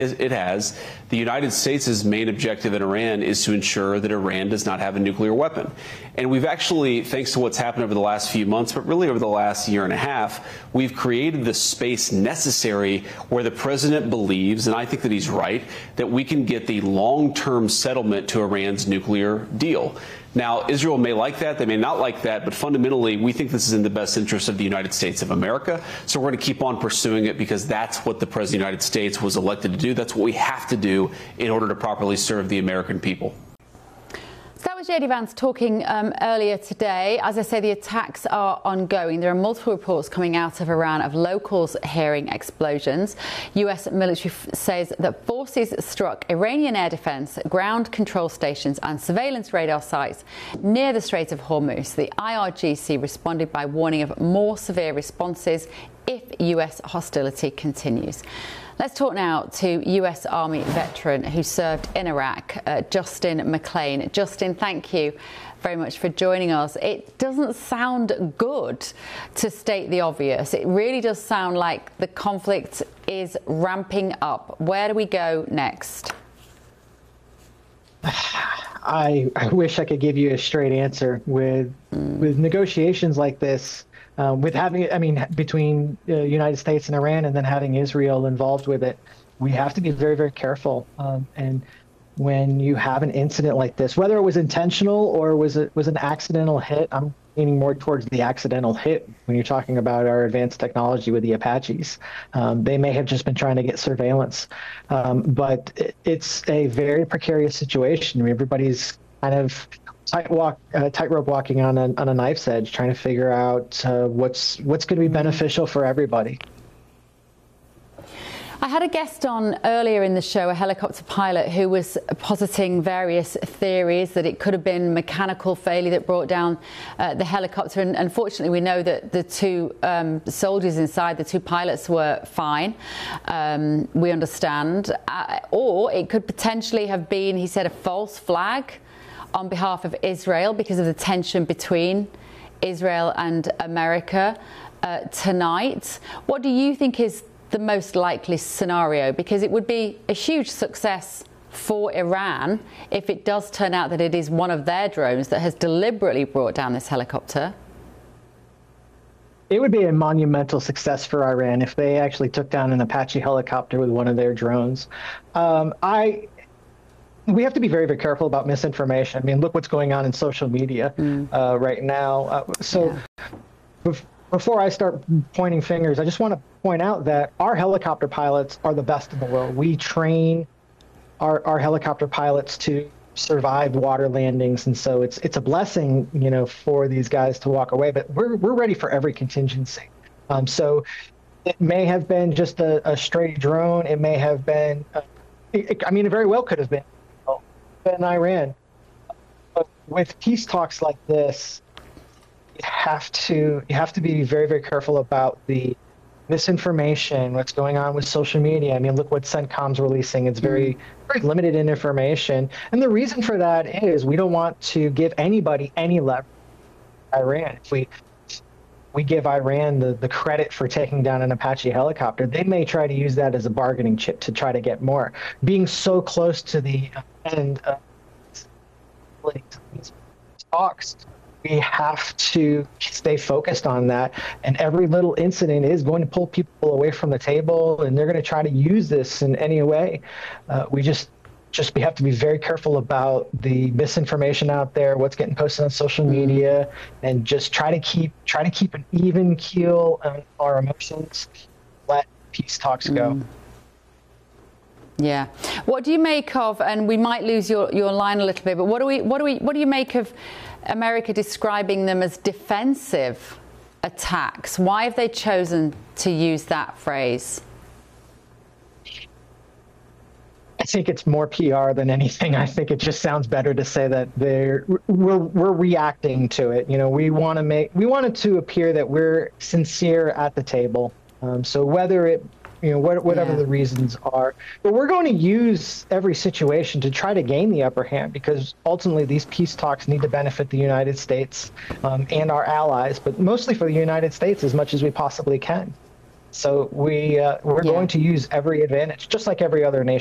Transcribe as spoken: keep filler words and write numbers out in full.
It has. The United States' main objective in Iran is to ensure that Iran does not have a nuclear weapon. And we've actually, thanks to what's happened over the last few months, but really over the last year and a half, we've created the space necessary where the president believes, and I think that he's right, that we can get the long-term settlement to Iran's nuclear deal. Now, Israel may like that, they may not like that, but fundamentally, we think this is in the best interest of the United States of America. So we're going to keep on pursuing it because that's what the President of the United States was elected to do. That's what we have to do in order to properly serve the American people. So that was J D Vance talking um, earlier today. As I say, the attacks are ongoing. There are multiple reports coming out of Iran of locals hearing explosions. U S military says that forces struck Iranian air defense, ground control stations and surveillance radar sites near the Strait of Hormuz. The I R G C responded by warning of more severe responses if U S hostility continues. Let's talk now to U S Army veteran who served in Iraq, uh, Justin McLean. Justin, thank you very much for joining us. It doesn't sound good, to state the obvious. It really does sound like the conflict is ramping up. Where do we go next? I, I wish I could give you a straight answer. With mm. with negotiations like this, um, with having, I mean, between the United States and Iran, and then having Israel involved with it, we have to be very, very careful. Um, and when you have an incident like this, whether it was intentional or was it was an accidental hit, I'm leaning more towards the accidental hit when you're talking about our advanced technology with the Apaches. Um, they may have just been trying to get surveillance, um, but it, it's a very precarious situation. I mean, everybody's kind of tight walk, uh, tightrope walking on a, on a knife's edge, trying to figure out uh, what's what's going to be beneficial for everybody. I had a guest on earlier in the show, a helicopter pilot, who was positing various theories that it could have been mechanical failure that brought down uh, the helicopter. And unfortunately, we know that the two um, soldiers inside, the two pilots, were fine. Um, we understand. Uh, or it could potentially have been, he said, a false flag on behalf of Israel because of the tension between Israel and America uh, tonight. What do you think is the most likely scenario? Because it would be a huge success for Iran if it does turn out that it is one of their drones that has deliberately brought down this helicopter. It would be a monumental success for Iran if they actually took down an Apache helicopter with one of their drones. Um, I, we have to be very, very careful about misinformation. I mean, look what's going on in social media mm. uh, right now. Uh, so. Yeah. Before I start pointing fingers, I just want to point out that our helicopter pilots are the best in the world. We train our, our helicopter pilots to survive water landings, and so it's it's a blessing, you know, for these guys to walk away. But we're we're ready for every contingency. Um, so it may have been just a, a stray drone. It may have been, uh, it, I mean, it very well could have been, been Iran. But with peace talks like this, You have to you have to be very, very careful about the misinformation, what's going on with social media. I mean, look what CENTCOM's releasing. It's very, very limited in information. And the reason for that is we don't want to give anybody any leverage. Iran. If we we give Iran the, the credit for taking down an Apache helicopter, they may try to use that as a bargaining chip to try to get more. Being so close to the end of these talks, we have to stay focused on that. And every little incident is going to pull people away from the table, and they're going to try to use this in any way. Uh, we just, just we have to be very careful about the misinformation out there, what's getting posted on social media, and just try to keep try to keep an even keel on our emotions. Let peace talks go. Mm. Yeah. What do you make of, and we might lose your, your line a little bit, but what do we what do we what do you make of America describing them as defensive attacks? Why have they chosen to use that phrase? I think it's more P R than anything. I think it just sounds better to say that they're we're we're reacting to it. You know, we want to make we want it to appear that we're sincere at the table. Um, so whether it you know, whatever yeah. the reasons are. But we're going to use every situation to try to gain the upper hand, because ultimately these peace talks need to benefit the United States um, and our allies, but mostly for the United States as much as we possibly can. So we uh, we're Yeah. going to use every advantage, just like every other nation.